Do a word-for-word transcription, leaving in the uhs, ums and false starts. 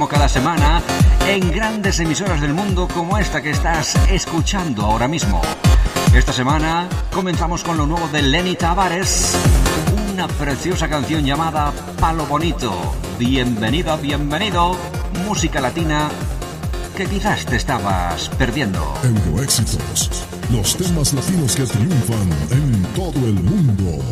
como cada semana en grandes emisoras del mundo como esta que estás escuchando ahora mismo. Esta semana comenzamos con lo nuevo de Lenny Tavares, una preciosa canción llamada Palo Bonito. Bienvenida, bienvenido, música latina que quizás te estabas perdiendo. Euroéxitos, los temas latinos que triunfan en todo el mundo.